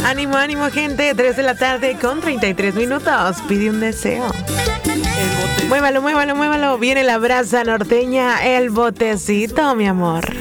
Ánimo, ánimo, gente. 3 de la tarde con 33 minutos. Pide un deseo. Muévalo, muévalo, muévalo. Viene la brasa norteña, el botecito, mi amor.